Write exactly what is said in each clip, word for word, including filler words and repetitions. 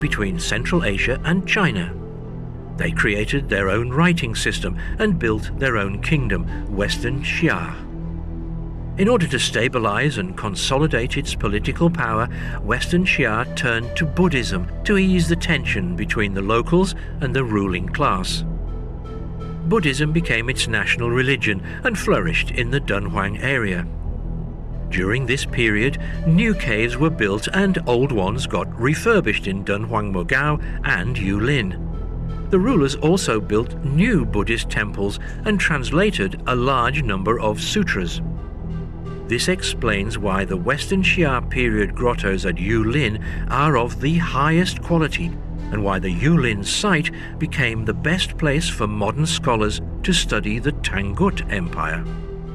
between Central Asia and China. They created their own writing system and built their own kingdom, Western Xia. In order to stabilize and consolidate its political power, Western Xia turned to Buddhism to ease the tension between the locals and the ruling class. Buddhism became its national religion and flourished in the Dunhuang area. During this period, new caves were built and old ones got refurbished in Dunhuang Mogao and Yulin. The rulers also built new Buddhist temples and translated a large number of sutras. This explains why the Western Xia period grottos at Yulin are of the highest quality, and why the Yulin site became the best place for modern scholars to study the Tangut Empire.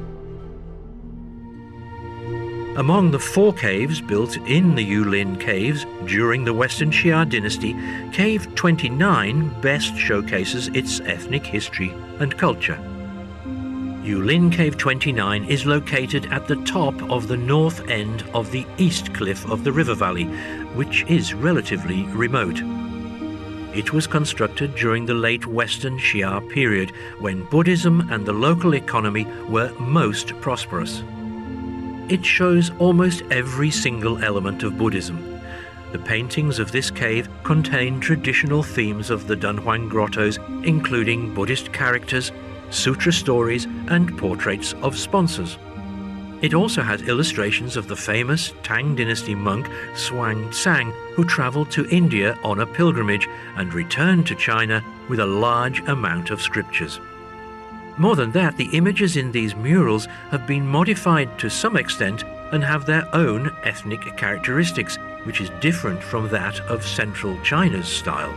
Among the four caves built in the Yulin caves during the Western Xia dynasty, Cave twenty-nine best showcases its ethnic history and culture. Yulin Cave twenty-nine is located at the top of the north end of the east cliff of the river valley, which is relatively remote. It was constructed during the late Western Xia period, when Buddhism and the local economy were most prosperous. It shows almost every single element of Buddhism. The paintings of this cave contain traditional themes of the Dunhuang grottos, including Buddhist characters, sutra stories, and portraits of sponsors. It also has illustrations of the famous Tang dynasty monk Xuan Zang, who traveled to India on a pilgrimage and returned to China with a large amount of scriptures. More than that, the images in these murals have been modified to some extent and have their own ethnic characteristics, which is different from that of central China's style.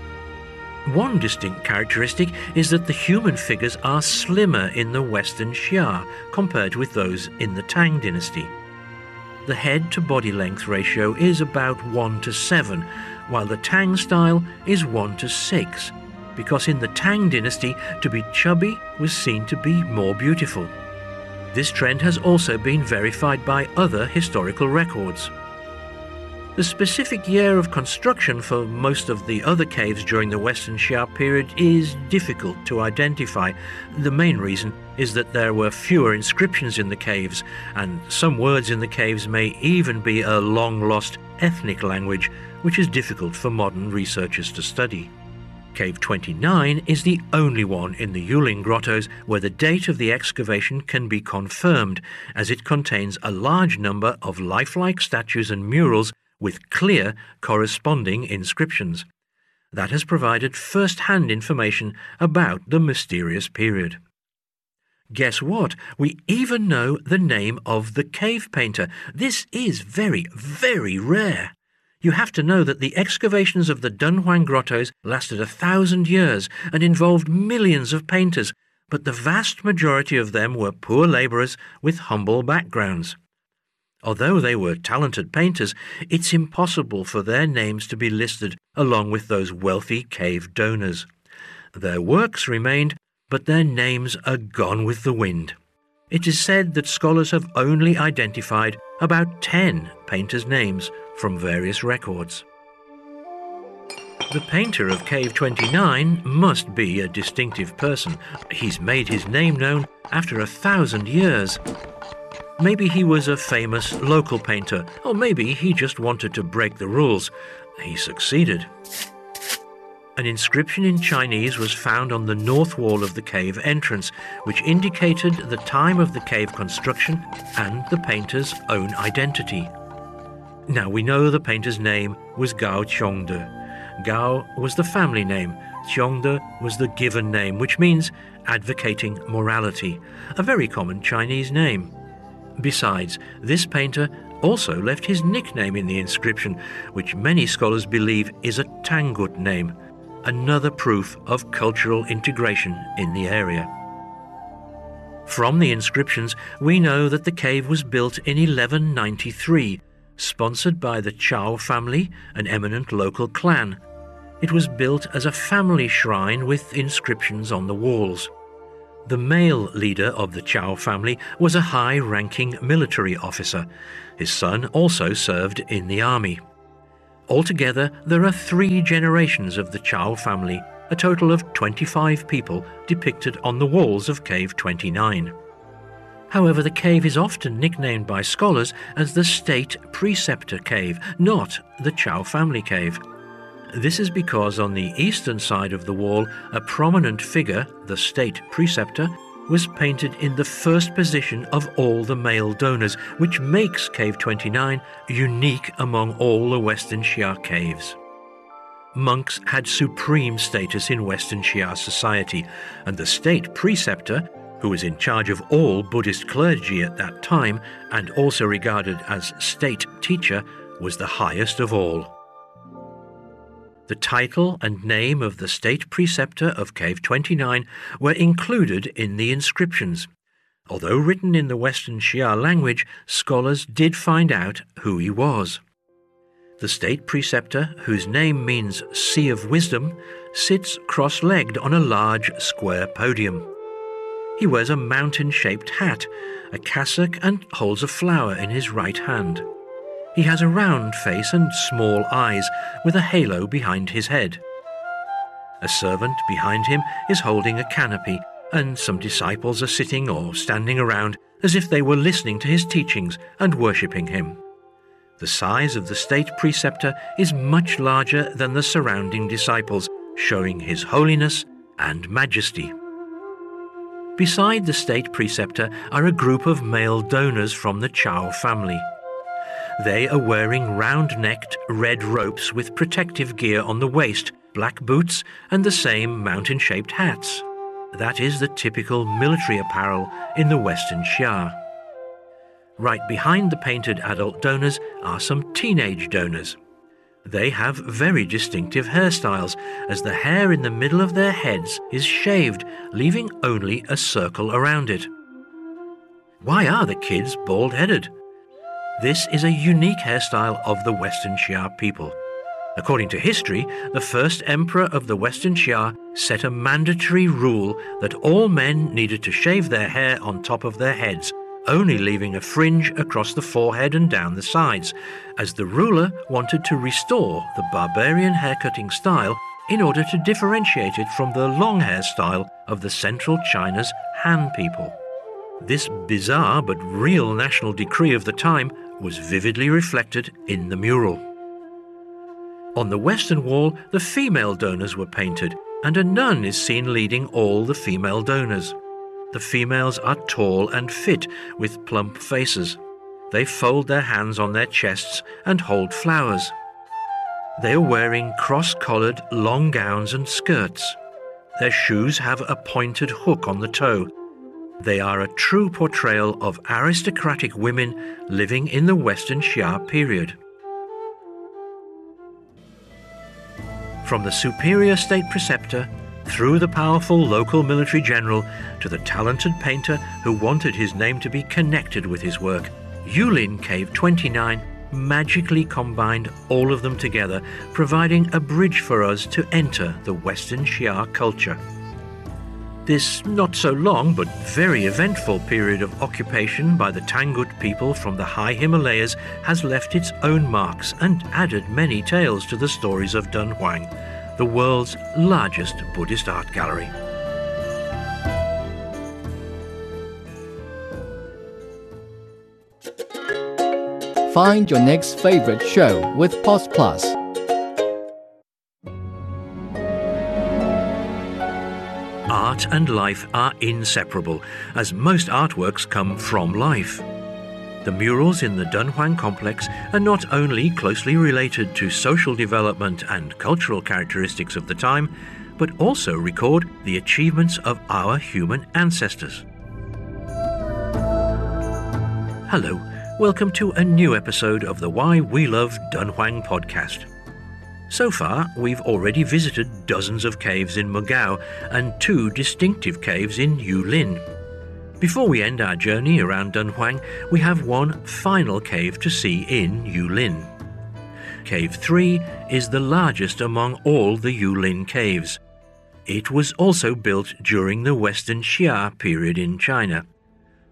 One distinct characteristic is that the human figures are slimmer in the Western Xia compared with those in the Tang dynasty. The head-to-body length ratio is about one to seven, while the Tang style is one to six, because in the Tang dynasty, to be chubby was seen to be more beautiful. This trend has also been verified by other historical records. The specific year of construction for most of the other caves during the Western Xia period is difficult to identify. The main reason is that there were fewer inscriptions in the caves, and some words in the caves may even be a long-lost ethnic language, which is difficult for modern researchers to study. Cave twenty-nine is the only one in the Yulin grottos where the date of the excavation can be confirmed, as it contains a large number of lifelike statues and murals with clear corresponding inscriptions. That has provided first-hand information about the mysterious period. Guess what? We even know the name of the cave painter. This is very, very rare. You have to know that the excavations of the Dunhuang grottos lasted a thousand years and involved millions of painters, but the vast majority of them were poor labourers with humble backgrounds. Although they were talented painters, it's impossible for their names to be listed along with those wealthy cave donors. Their works remained, but their names are gone with the wind. It is said that scholars have only identified about ten painters' names from various records. The painter of Cave twenty-nine must be a distinctive person. He's made his name known after a thousand years. Maybe he was a famous local painter, or maybe he just wanted to break the rules. He succeeded. An inscription in Chinese was found on the north wall of the cave entrance, which indicated the time of the cave construction and the painter's own identity. Now we know the painter's name was Gao Qiongde. Gao was the family name, Qiongde was the given name, which means advocating morality, a very common Chinese name. Besides, this painter also left his nickname in the inscription, which many scholars believe is a Tangut name, another proof of cultural integration in the area. From the inscriptions, we know that the cave was built in eleven ninety-three, sponsored by the Chao family, an eminent local clan. It was built as a family shrine with inscriptions on the walls. The male leader of the Chao family was a high-ranking military officer. His son also served in the army. Altogether, there are three generations of the Chow family, a total of twenty-five people depicted on the walls of Cave twenty-nine. However, the cave is often nicknamed by scholars as the State Preceptor Cave, not the Chow family cave. This is because on the eastern side of the wall, a prominent figure, the State Preceptor, was painted in the first position of all the male donors, which makes Cave twenty-nine unique among all the Western Xia caves. Monks had supreme status in Western Xia society, and the State Preceptor, who was in charge of all Buddhist clergy at that time and also regarded as state teacher, was the highest of all. The title and name of the State Preceptor of Cave twenty-nine were included in the inscriptions. Although written in the Western Xia language, scholars did find out who he was. The State Preceptor, whose name means Sea of Wisdom, sits cross-legged on a large square podium. He wears a mountain-shaped hat, a cassock, and holds a flower in his right hand. He has a round face and small eyes, with a halo behind his head. A servant behind him is holding a canopy, and some disciples are sitting or standing around as if they were listening to his teachings and worshipping him. The size of the State Preceptor is much larger than the surrounding disciples, showing his holiness and majesty. Beside the State Preceptor are a group of male donors from the Chow family. They are wearing round-necked red ropes with protective gear on the waist, black boots, and the same mountain-shaped hats. That is the typical military apparel in the Western Xia. Right behind the painted adult donors are some teenage donors. They have very distinctive hairstyles, as the hair in the middle of their heads is shaved, leaving only a circle around it. Why are the kids bald-headed? This is a unique hairstyle of the Western Xia people. According to history, the first emperor of the Western Xia set a mandatory rule that all men needed to shave their hair on top of their heads, only leaving a fringe across the forehead and down the sides, as the ruler wanted to restore the barbarian haircutting style in order to differentiate it from the long hairstyle of the central China's Han people. This bizarre but real national decree of the time was vividly reflected in the mural. On the western wall, the female donors were painted, and a nun is seen leading all the female donors. The females are tall and fit, with plump faces. They fold their hands on their chests and hold flowers. They are wearing cross-collared long gowns and skirts. Their shoes have a pointed hook on the toe. They are a true portrayal of aristocratic women living in the Western Xia period. From the superior state preceptor, through the powerful local military general, to the talented painter who wanted his name to be connected with his work, Yulin Cave twenty-nine magically combined all of them together, providing a bridge for us to enter the Western Xia culture. This not so long but very eventful period of occupation by the Tangut people from the high Himalayas has left its own marks and added many tales to the stories of Dunhuang, the world's largest Buddhist art gallery. Find your next favorite show with Pos Plus. Art and life are inseparable, as most artworks come from life. The murals in the Dunhuang complex are not only closely related to social development and cultural characteristics of the time, but also record the achievements of our human ancestors. Hello, welcome to a new episode of the Why We Love Dunhuang podcast. So far, we've already visited dozens of caves in Mogao and two distinctive caves in Yulin. Before we end our journey around Dunhuang, we have one final cave to see in Yulin. Cave three is the largest among all the Yulin caves. It was also built during the Western Xia period in China.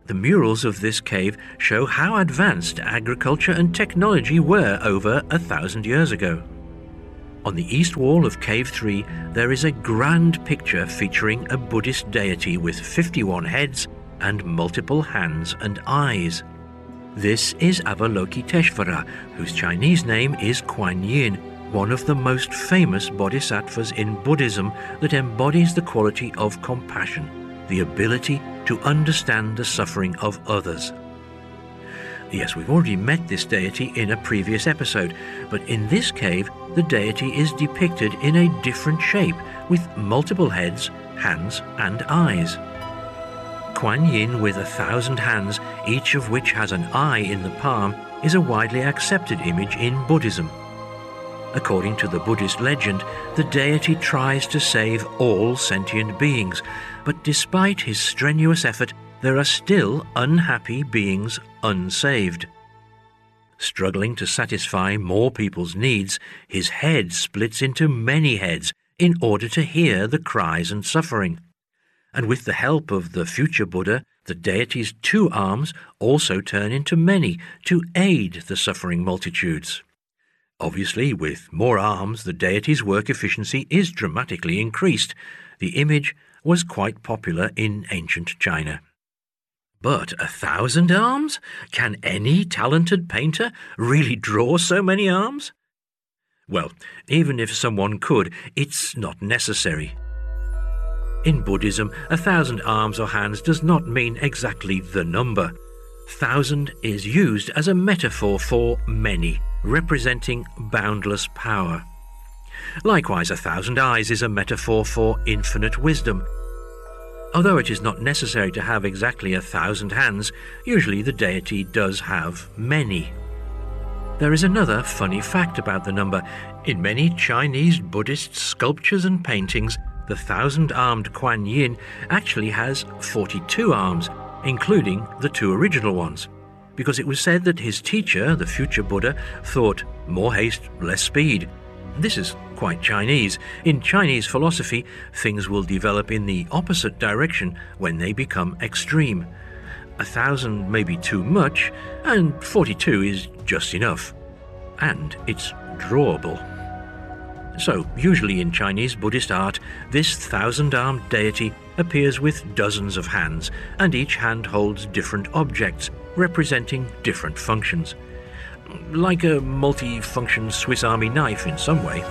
The murals of this cave show how advanced agriculture and technology were over a thousand years ago. On the east wall of Cave three, there is a grand picture featuring a Buddhist deity with fifty-one heads and multiple hands and eyes. This is Avalokiteshvara, whose Chinese name is Kuan Yin, one of the most famous bodhisattvas in Buddhism that embodies the quality of compassion, the ability to understand the suffering of others. Yes, we've already met this deity in a previous episode, but in this cave, the deity is depicted in a different shape, with multiple heads, hands, and eyes. Kuan Yin with a thousand hands, each of which has an eye in the palm, is a widely accepted image in Buddhism. According to the Buddhist legend, the deity tries to save all sentient beings, but despite his strenuous effort, there are still unhappy beings unsaved. Struggling to satisfy more people's needs, his head splits into many heads in order to hear the cries and suffering. And with the help of the future Buddha, the deity's two arms also turn into many to aid the suffering multitudes. Obviously, with more arms, the deity's work efficiency is dramatically increased. The image was quite popular in ancient China. But a thousand arms? Can any talented painter really draw so many arms? Well, even if someone could, it's not necessary. In Buddhism, a thousand arms or hands does not mean exactly the number. Thousand is used as a metaphor for many, representing boundless power. Likewise, a thousand eyes is a metaphor for infinite wisdom. Although it is not necessary to have exactly a thousand hands, usually the deity does have many. There is another funny fact about the number. In many Chinese Buddhist sculptures and paintings, the thousand-armed Kuan Yin actually has forty-two arms, including the two original ones, because it was said that his teacher, the future Buddha, thought more haste, less speed. This is quite Chinese. In Chinese philosophy, things will develop in the opposite direction when they become extreme. A thousand may be too much, and forty-two is just enough. And it's drawable. So, usually in Chinese Buddhist art, this thousand-armed deity appears with dozens of hands, and each hand holds different objects, representing different functions. Like a multi-function Swiss Army knife in some way.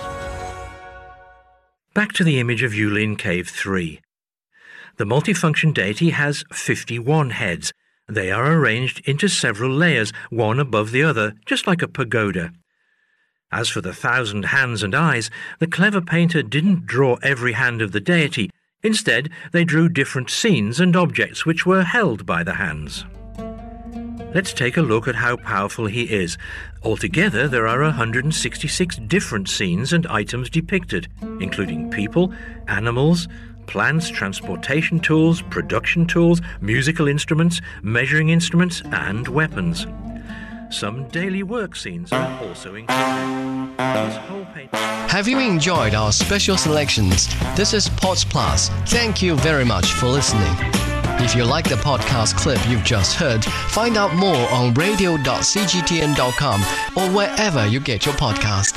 Back to the image of Yulin Cave three. The multifunction deity has fifty-one heads. They are arranged into several layers, one above the other, just like a pagoda. As for the thousand hands and eyes, the clever painter didn't draw every hand of the deity. Instead, they drew different scenes and objects which were held by the hands. Let's take a look at how powerful he is. Altogether, there are one hundred sixty-six different scenes and items depicted, including people, animals, plants, transportation tools, production tools, musical instruments, measuring instruments, and weapons. Some daily work scenes are also included. This whole painting... Have you enjoyed our special selections? This is Pods Plus. Thank you very much for listening. If you like the podcast clip you've just heard, find out more on radio dot c g t n dot com or wherever you get your podcast.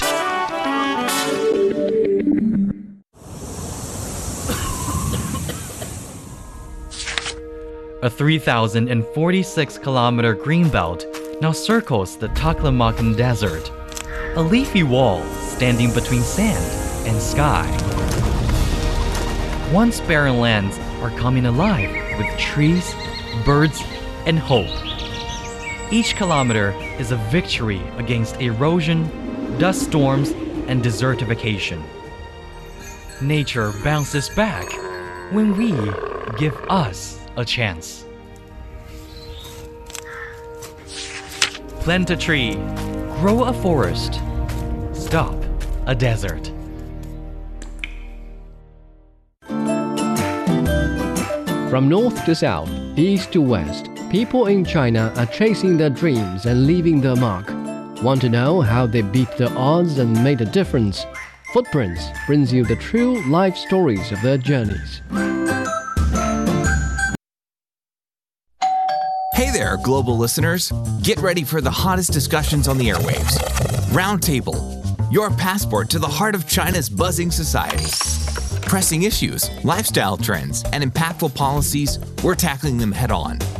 A three thousand forty-six kilometer greenbelt now circles the Taklamakan Desert, a leafy wall standing between sand and sky. Once barren lands are coming alive with trees, birds, and hope. Each kilometer is a victory against erosion, dust storms, and desertification. Nature bounces back when we give us a chance. Plant a tree, grow a forest, stop a desert. From north to south, east to west, people in China are chasing their dreams and leaving their mark. Want to know how they beat the odds and made a difference? Footprints brings you the true life stories of their journeys. there, global listeners. Get ready for the hottest discussions on the airwaves. Roundtable, your passport to the heart of China's buzzing society. Pressing issues, lifestyle trends, and impactful policies, we're tackling them head on.